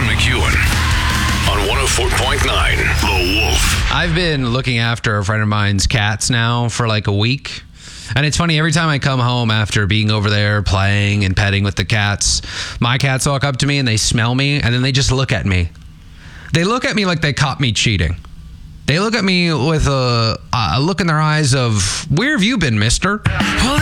John McEwen on 104.9 The Wolf. I've been looking after a friend of mine's cats now for like a week. And it's funny, every time I come home after being over there playing and petting with the cats, my cats walk up to me and they smell me and then they just look at me. They look at me like they caught me cheating. They look at me with a look in their eyes of, where have you been, mister? Well,